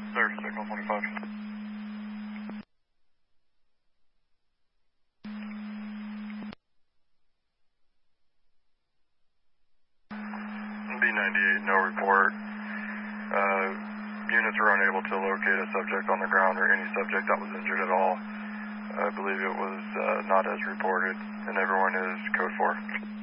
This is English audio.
Sir, signal 25. B98, no report. Units were unable to locate a subject on the ground or any subject that was injured at all. I believe it was not as reported, and everyone is code 4.